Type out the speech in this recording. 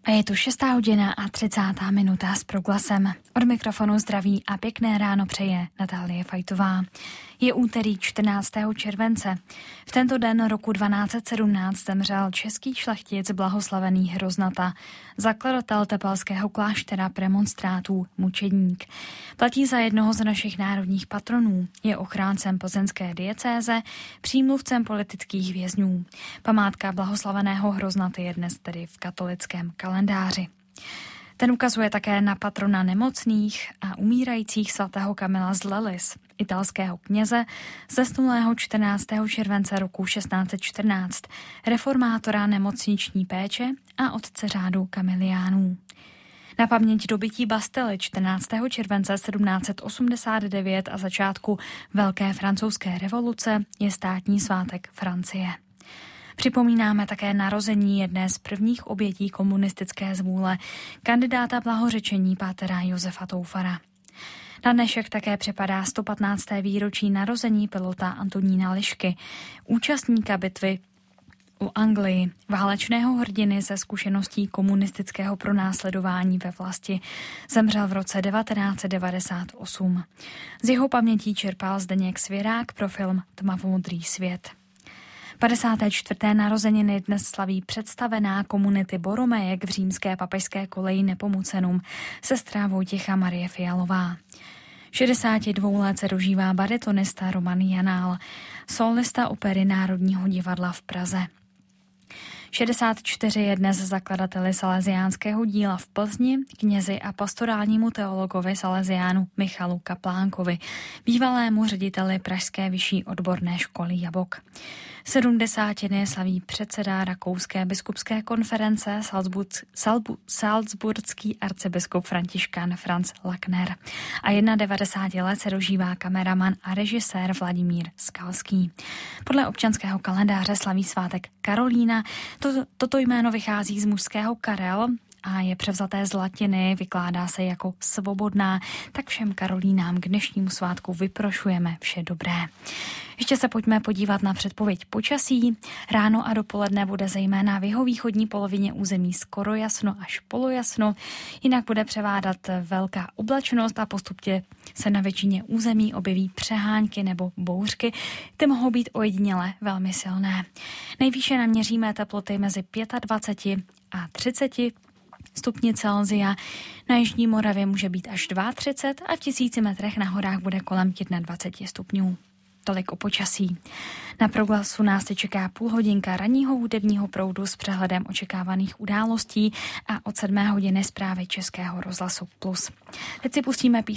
A je tu 6:30 s Proglasem. Od mikrofonu zdraví a pěkné ráno přeje Natálie Fajtová. Je úterý 14. července. V tento den roku 1217 zemřel český šlechtic blahoslavený Hroznata, zakladatel tepelského kláštera premonstrátů, mučedník. Platí za jednoho z našich národních patronů, je ochráncem plzeňské diecéze, přímluvcem politických vězňů. Památka blahoslaveného Hroznaty je dnes tedy v katolickém kalendáři. Ten ukazuje také na patrona nemocných a umírajících svatého Kamila z Lelis, italského kněze, zesnulého 14. července roku 1614, reformátora nemocniční péče a otce řádu Kamiliánů. Na paměť dobytí Bastily 14. července 1789 a začátku Velké francouzské revoluce je státní svátek Francie. Připomínáme také narození jedné z prvních obětí komunistické zvůle, kandidáta blahořečení pátera Josefa Toufara. Na dnešek také připadá 115. výročí narození pilota Antonína Lišky, účastníka bitvy u Anglii, válečného hrdiny ze zkušeností komunistického pronásledování ve vlasti. Zemřel v roce 1998. Z jeho pamětí čerpal Zdeněk Svěrák pro film Tmavomodrý svět. 54. narozeniny dnes slaví představená komunity Boromejek v římské papežské koleji Nepomucenum, sestra Vojtěcha Marie Fialová. 62 let se dožívá baritonista Roman Janál, solista opery Národního divadla v Praze. 64 je dnes zakladateli salesiánského díla v Plzni, knězi a pastorálnímu teologovi salesiánu Michalu Kaplánkovi, bývalému řediteli Pražské vyšší odborné školy Jabok. 70 slaví předseda Rakouské biskupské konference salzburský arcibiskup Františkán Franz Lackner. A 91 let se dožívá kameraman a režisér Vladimír Skalský. Podle občanského kalendáře slaví svátek Karolína. Toto jméno vychází z mužského Karel a je převzaté z latiny, vykládá se jako svobodná, tak všem Karolínám k dnešnímu svátku vyprošujeme vše dobré. Ještě se pojďme podívat na předpověď počasí. Ráno a dopoledne bude zejména v jihovýchodní polovině území skoro jasno až polojasno, jinak bude převádat velká oblačnost a postupně se na většině území objeví přehánky nebo bouřky, ty mohou být ojediněle velmi silné. Nejvýše naměříme teploty mezi 25 a 30 stupni Celsia. Na jižní Moravě může být až 32 a v 1000 metrech na horách bude kolem 21 stupňů. Tolik o počasí. Na Proglasu nás čeká půl hodinka ranního hudebního proudu s přehledem očekávaných událostí a od 7 hodiny zprávy Českého rozhlasu Plus. Teď si pustíme